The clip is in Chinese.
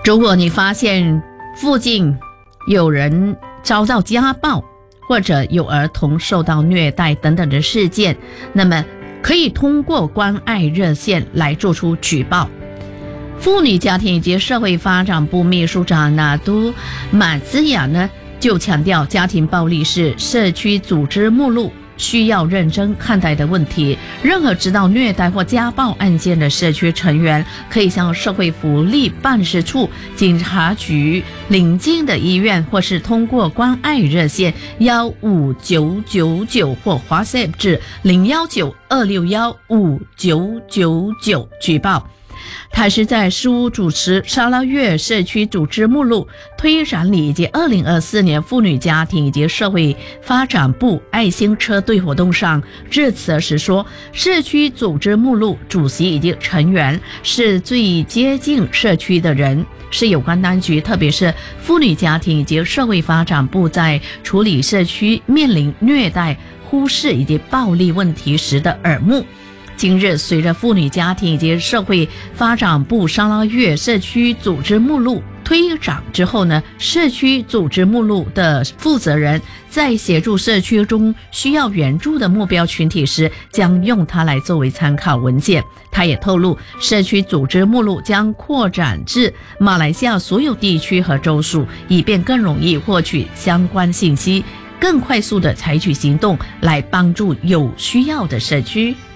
如果你发现附近有人遭到家暴，或者有儿童受到虐待等等的事件，那么可以通过关爱热线来做出举报。妇女家庭以及社会发展部秘书长纳都马兹雅呢就强调，家庭暴力是社区组织目录需要认真看待的问题。任何知道虐待或家暴案件的社区成员可以向社会福利办事处、警察局、邻近的医院，或是通过关爱热线15999或 WhatsApp 至019-261-5999举报。他是在事务主持沙拉越社区组织目录推展礼以及2024年妇女家庭以及社会发展部爱心车队活动上致辞时说，社区组织目录主席以及成员是最接近社区的人，是有关当局特别是妇女家庭以及社会发展部在处理社区面临虐待、忽视以及暴力问题时的耳目。今日随着妇女家庭以及社会发展部沙拉越社区组织目录推展之后呢，社区组织目录的负责人在协助社区中需要援助的目标群体时，将用它来作为参考文件。他也透露，社区组织目录将扩展至马来西亚所有地区和州属，以便更容易获取相关信息，更快速地采取行动来帮助有需要的社区。